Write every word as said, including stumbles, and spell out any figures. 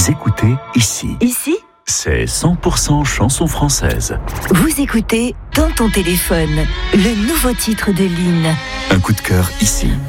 Vous écoutez ici. Ici, c'est cent pour cent chanson française. vous écoutez Dans ton téléphone, le nouveau titre de Lynn. Un coup de cœur ici.